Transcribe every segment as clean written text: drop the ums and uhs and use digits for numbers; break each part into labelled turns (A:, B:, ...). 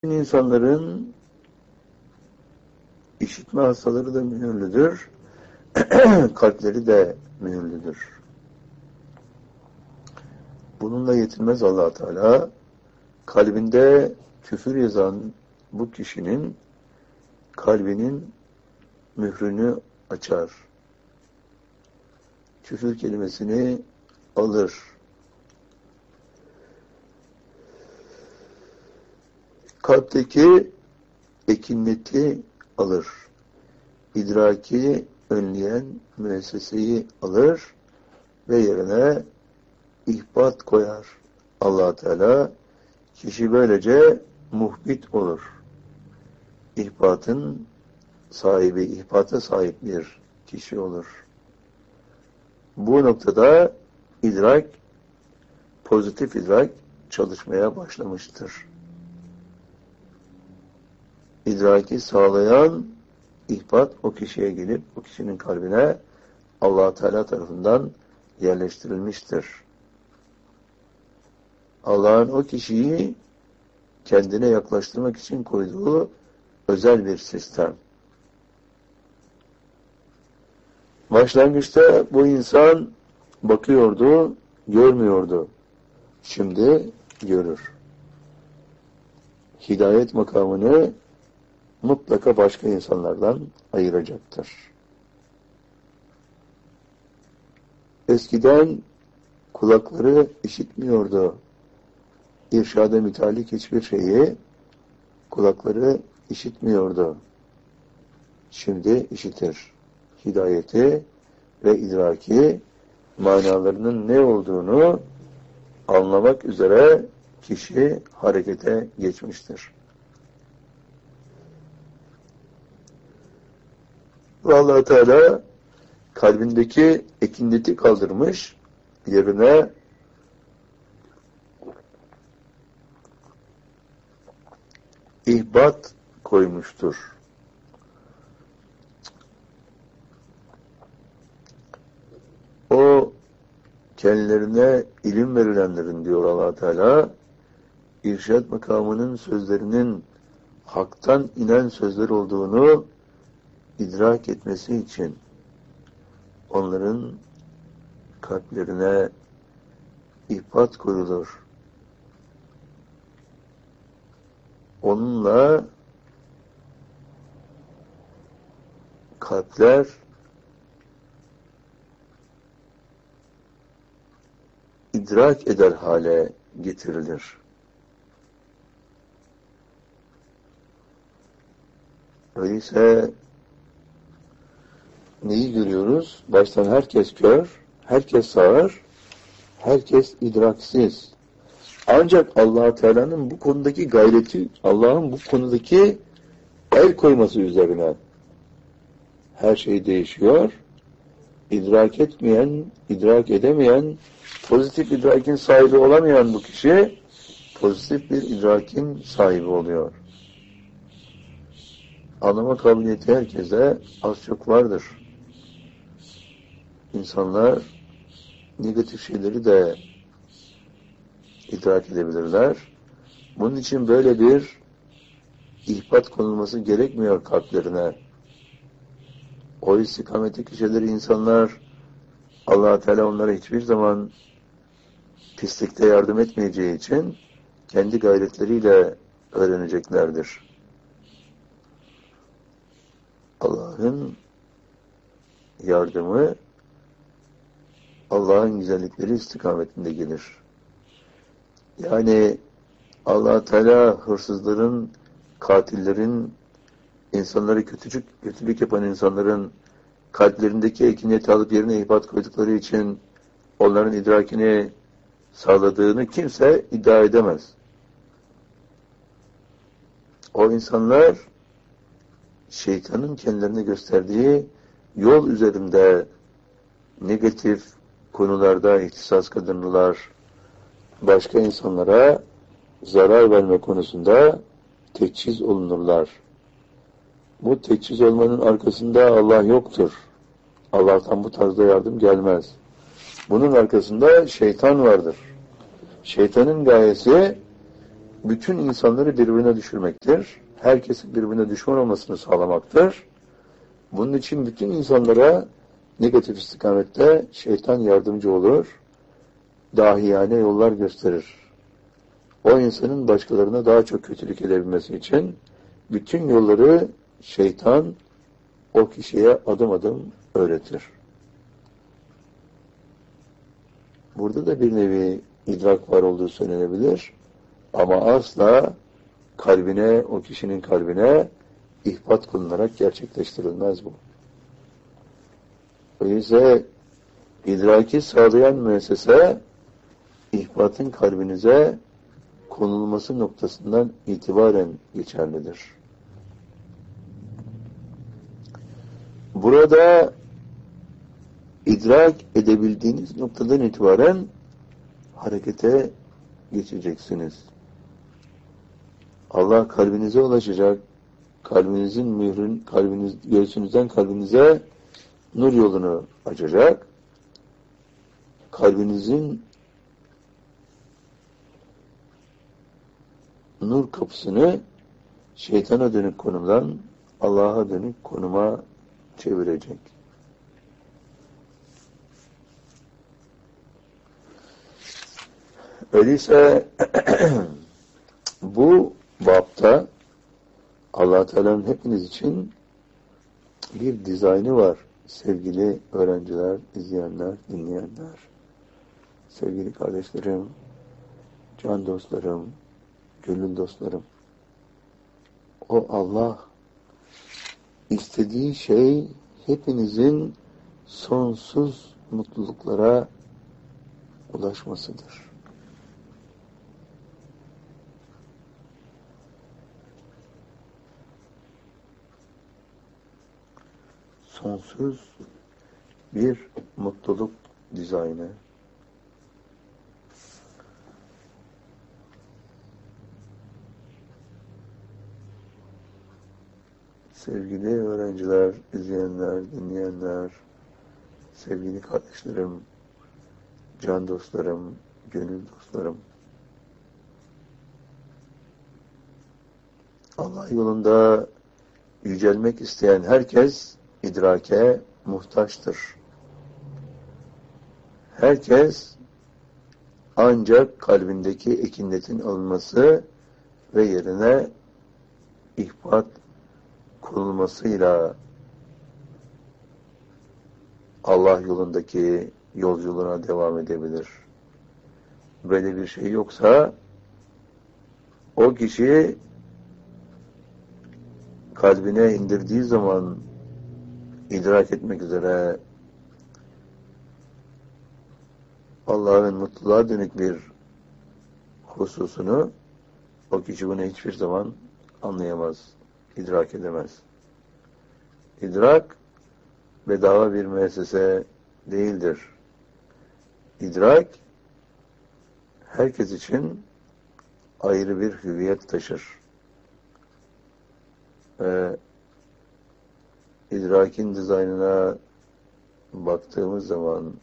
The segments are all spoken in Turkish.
A: İnsanların işitme hastaları da mühürlüdür, kalpleri de mühürlüdür. Bununla yetinmez Allah Teala, kalbinde küfür yazan bu kişinin kalbinin mührünü açar. Küfür kelimesini alır. Kalpteki ekineti alır. İdraki önleyen müesseseyi alır ve yerine ihbat koyar. Allah Teala kişi böylece muhbit olur. İhbatın sahibi, ihbata sahip bir kişi olur. Bu noktada idrak, pozitif idrak çalışmaya başlamıştır. İdraki sağlayan ihbat o kişiye gelip o kişinin kalbine Allah Teala tarafından yerleştirilmiştir. Allah'ın o kişiyi kendine yaklaştırmak için koyduğu özel bir sistem. Başlangıçta bu insan bakıyordu, görmüyordu. Şimdi görür. Hidayet makamını mutlaka başka insanlardan ayıracaktır. Eskiden kulakları işitmiyordu. İrşada mütalik hiçbir şeyi kulakları işitmiyordu. Şimdi işitir. Hidayeti ve idraki manalarının ne olduğunu anlamak üzere kişi harekete geçmiştir. Allah Teala kalbindeki ekineti kaldırmış, yerine ihbat koymuştur. O kendilerine ilim verilenlerin diyor Allah Teala, irşad makamının sözlerinin haktan inen sözler olduğunu idrak etmesi için onların kalplerine ihbat koyulur. Onunla kalpler idrak eder hale getirilir. Öyleyse neyi görüyoruz? Baştan herkes kör, herkes sağır, herkes idraksiz. Ancak Allah Teala'nın bu konudaki gayreti, Allah'ın bu konudaki el koyması üzerine her şey değişiyor. İdrak etmeyen, idrak edemeyen, pozitif idrakin sahibi olamayan bu kişi pozitif bir idrakin sahibi oluyor. Anlama kabiliyeti herkese az çok vardır. İnsanlar negatif şeyleri de idrak edebilirler. Bunun için böyle bir ihbat konulması gerekmiyor kalplerine. O istikameti kişileri insanlar Allah Teala onlara hiçbir zaman pislikte yardım etmeyeceği için kendi gayretleriyle öğreneceklerdir. Allah'ın yardımı Allah'ın güzellikleri istikametinde gelir. Yani Allah Teala hırsızların, katillerin, insanları kötülük yapan insanların kalplerindeki ekineti alıp yerine ihbat koydukları için onların idrakini sağladığını kimse iddia edemez. O insanlar şeytanın kendilerine gösterdiği yol üzerinde negatif konularda ihtisas kazanırlar. Başka insanlara zarar verme konusunda teçhiz olunurlar. Bu teçhiz olmanın arkasında Allah yoktur. Allah'tan bu tarzda yardım gelmez. Bunun arkasında şeytan vardır. Şeytanın gayesi bütün insanları birbirine düşürmektir. Herkesin birbirine düşman olmasını sağlamaktır. Bunun için bütün insanlara negatif istikamette şeytan yardımcı olur, dahiyane yollar gösterir. O insanın başkalarına daha çok kötülük edebilmesi için bütün yolları şeytan o kişiye adım adım öğretir. Burada da bir nevi idrak var olduğu söylenebilir. Ama asla kalbine, o kişinin kalbine ihbat kılınarak gerçekleştirilmez bu. Öyleyse idraki sağlayan müessese ihbatın kalbinize konulması noktasından itibaren geçerlidir. Burada idrak edebildiğiniz noktadan itibaren harekete geçeceksiniz. Allah kalbinize ulaşacak, kalbinizin mührün, göğsünüzden kalbinize nur yolunu açacak, kalbinizin nur kapısını şeytana dönük konumdan Allah'a dönük konuma çevirecek. Öyleyse bu bapta Allah Teala'nın hepiniz için bir dizaynı var. Sevgili öğrenciler, izleyenler, dinleyenler, sevgili kardeşlerim, can dostlarım, gönül dostlarım. O Allah istediği şey hepinizin sonsuz mutluluklara ulaşmasıdır. Sonsuz bir mutluluk dizaynı. Sevgili öğrenciler, izleyenler, dinleyenler, sevgili kardeşlerim, can dostlarım, gönül dostlarım. Allah yolunda yücelmek isteyen herkes idrake muhtaçtır. Herkes ancak kalbindeki ekinetin alınması ve yerine ihbat kurulmasıyla Allah yolundaki yolculuğuna devam edebilir. Böyle bir şey yoksa o kişi kalbine indirdiği zaman idrak etmek üzere Allah'ın mutluluğa dönük bir hususunu o kişi bunu hiçbir zaman anlayamaz, idrak edemez. İdrak bedava bir müessese değildir. İdrak herkes için ayrı bir hüviyet taşır. Ve idrakin dizaynına baktığımız zaman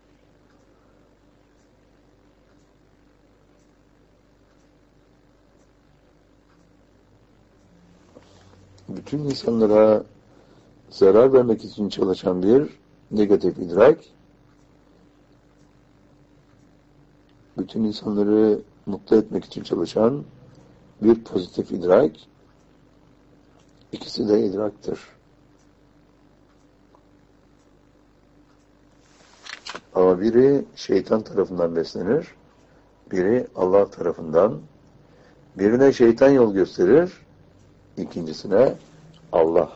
A: bütün insanlara zarar vermek için çalışan bir negatif idrak, bütün insanları mutlu etmek için çalışan bir pozitif idrak, ikisi de idraktır. Ama biri şeytan tarafından beslenir, biri Allah tarafından. Birine şeytan yol gösterir, ikincisine Allah.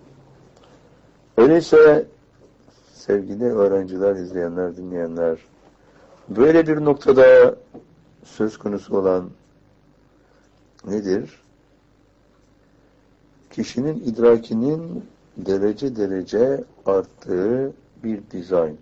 A: Öyleyse sevgili öğrenciler, izleyenler, dinleyenler, böyle bir noktada söz konusu olan nedir? Kişinin idrakinin derece derece arttığı bir dizayn.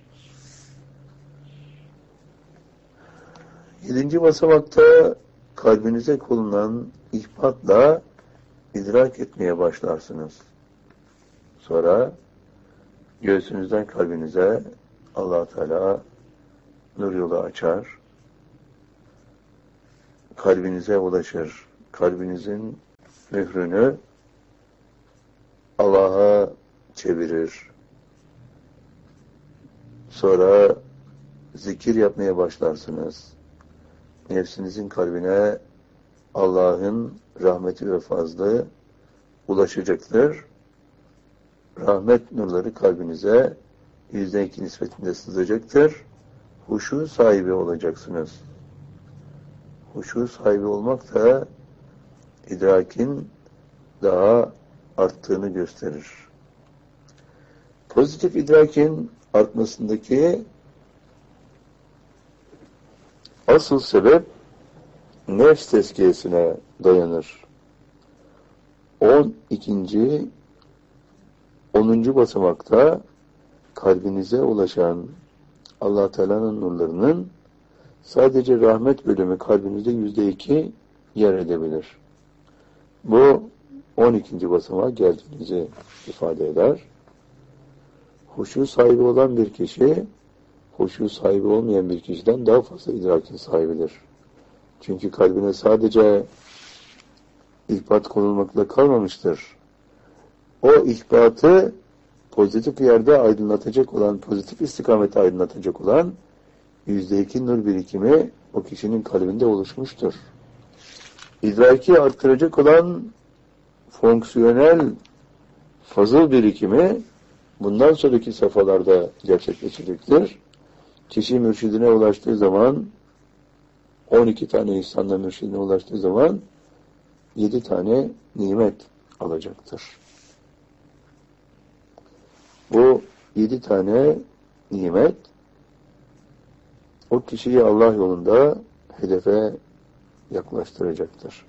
A: 7. basamakta kalbinize konulan ihbatla idrak etmeye başlarsınız. Sonra göğsünüzden kalbinize Allah Teala nur yolu açar. kalbinize ulaşır. Kalbinizin mührünü Allah'a çevirir. Sonra zikir yapmaya başlarsınız. Nefsinizin kalbine Allah'ın rahmeti ve fazlı ulaşacaktır. Rahmet nurları kalbinize %2 nispetinde sızacaktır. Huşu sahibi olacaksınız. Huşu sahibi olmak da idrakin daha arttığını gösterir. Pozitif idrakin artmasındaki asıl sebep nefs tezkiyesine dayanır. 10. basamakta kalbinize ulaşan Allah Teala'nın nurlarının sadece rahmet bölümü kalbinizde %2 yer edebilir. Bu 12. basamağa geldiğinizi ifade eder. Huşu sahibi olan bir kişi, huşu sahibi olmayan bir kişiden daha fazla idrakin sahibidir. Çünkü kalbine sadece ihbat konulmakla kalmamıştır. O ihbatı pozitif yerde aydınlatacak olan, pozitif istikamete aydınlatacak olan %2 nur birikimi o kişinin kalbinde oluşmuştur. İdraki arttıracak olan fonksiyonel fazıl birikimi bundan sonraki safhalarda gerçekleşecektir. Kişi mürşidine ulaştığı zaman 12 tane insanla mürşidine ulaştığı zaman 7 tane nimet alacaktır. Bu 7 tane nimet o kişiyi Allah yolunda hedefe yaklaştıracaktır.